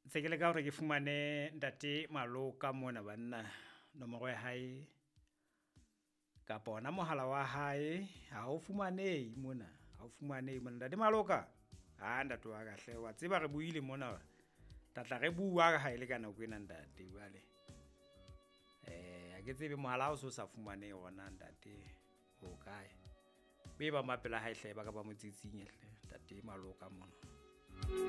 se ke le ka hore ke fumane ntate Maloka mona banna nomoro ya hae kapa ona mohala wa hae ha o fumanehe mona ntate Maloka ntate wa kahle wa tseba re buile mona tla re bua ka ha ile ka nako ena ntate jwale ke tsebe mohala o so sa fumanehe ona ntate o kae be ba mapela ha ihle ba ka ba motsitsinye hle ntate Maloka mona.